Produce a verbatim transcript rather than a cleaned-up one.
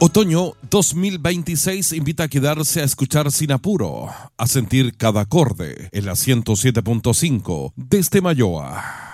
Otoño dos mil veintiséis invita a quedarse a escuchar sin apuro, a sentir cada acorde en la ciento siete punto cinco desde Mayoa.